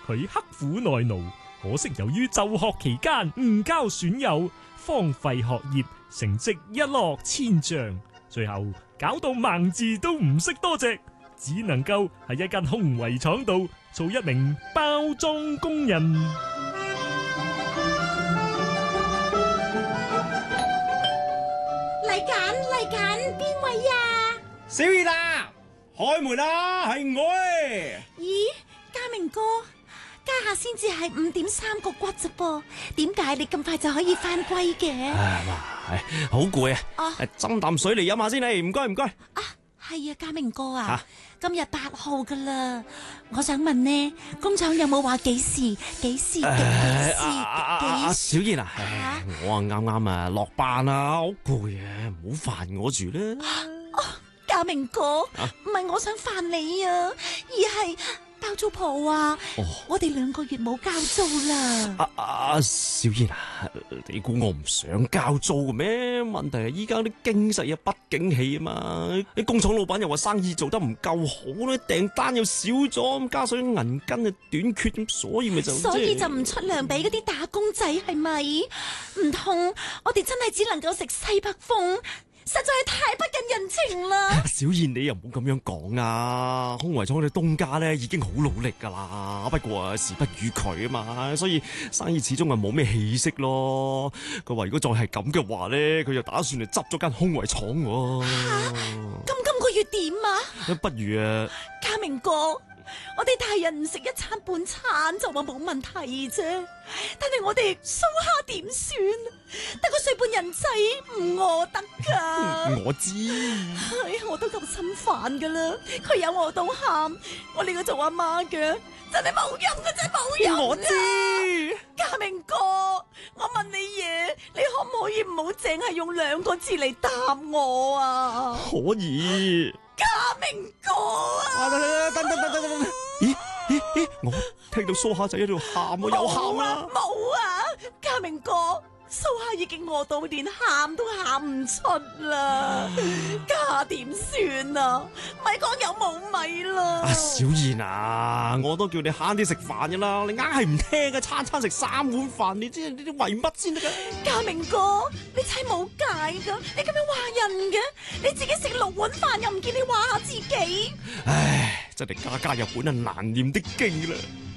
佢刻苦耐勞，可惜由於就學期間誤交損友，荒廢學業，成績一落千丈，最後搞到盲字都唔識多隻，只能夠喺一間胸圍廠度做一名包裝工人。 嚟緊，邊位啊？ 小二啦，開門啦，係我誒。 咦，嘉明哥，家下先至係5.3個骨啫噃，點解你咁快就可以翻歸嘅？ 好攰啊！ 啊斟啖水嚟飲下先嚟，唔該唔該。 啊，係啊，嘉明哥啊，今日8號噶啦，我想問呢，工廠有冇話幾時？ 小燕啊，我啱啱落班啦，好攰啊，唔好煩我住啦。 嘉明哥，唔係我想煩你啊，而係包租婆話，我哋2個月冇交租啦。 小燕啊，你估我唔想交租嘅咩？問題係依家啲經濟不景氣啊嘛，啲工廠老闆又話生意做得唔夠好咧，訂單又少咗，加上銀根啊短缺，所以就唔出糧俾嗰啲打工仔係咪？唔通我哋真係只能夠食西北風？實在係太不近人情啦！ 小燕，你又唔好咁樣講啊！胸圍廠嘅東家咧已經好努力噶啦，不過時不與佢啊嘛，所以生意始終係冇咩氣息咯。佢話如果再係咁嘅話咧，佢就打算嚟執咗間胸圍廠喎。 咁今個月點啊？ 不如嘉明哥，我哋大人唔食一餐半餐就話冇問題啫，但係我哋蘇蝦點算？得個歲半人仔唔餓得噶。 我知， 我都咁心煩噶啦，佢有我都喊，我呢個做阿媽嘅真係冇用嘅，真係冇用。 我知， 嘉明哥，我問你嘢，你可唔可以唔好淨係用2個字嚟答我啊？ 可以。 嘉明哥啊！ 等，咦，我聽到蘇蝦仔喺度喊，我又喊啦。 冇啊，嘉明哥，蘇蝦已經餓到連喊都喊唔出啦，家點算啊？咪講有冇米啦！ 小燕啊，我都叫你慳啲食飯噶啦，你硬係唔聽嘅，餐餐食3碗飯，你知你為乜先得噶？ 嘉明哥，你真係冇解噶，你咁樣話人嘅，你自己食6碗飯又唔見你話下自己。 唉，真係家家有本難念的經啦。